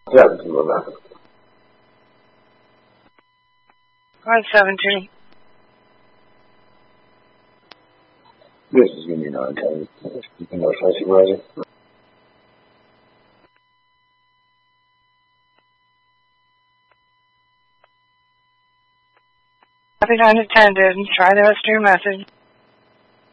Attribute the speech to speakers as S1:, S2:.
S1: Yeah, this is Rebecca.
S2: 117.
S1: This is Union 910. You can notify supervisor.
S2: Copy 9 to 10, didn't try the rest of your message.